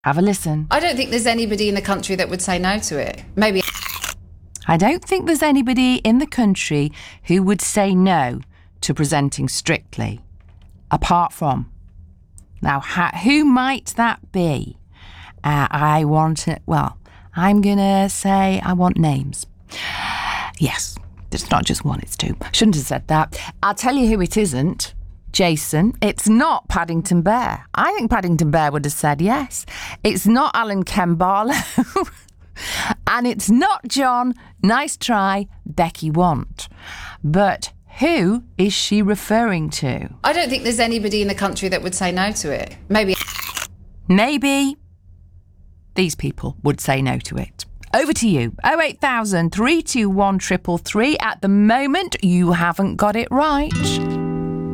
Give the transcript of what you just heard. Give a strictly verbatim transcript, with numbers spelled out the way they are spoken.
Have a listen. I don't think there's anybody in the country that would say no to it. Maybe. I don't think there's anybody in the country who would say no to presenting Strictly, apart from. Now, ha- who might that be? Uh, I want it. Well, I'm going to say I want names. Yes, it's not just one, it's two. Shouldn't have said that. I'll tell you who it isn't. Jason. It's not Paddington Bear. I think Paddington Bear would have said yes. It's not Alan Kembarlow. And it's not John, nice try, Becky Want. But who is she referring to? I don't think there's anybody in the country that would say no to it. Maybe. Maybe these people would say no to it. Over to you. oh eight thousand, three two one, three three three. At the moment, you haven't got it right.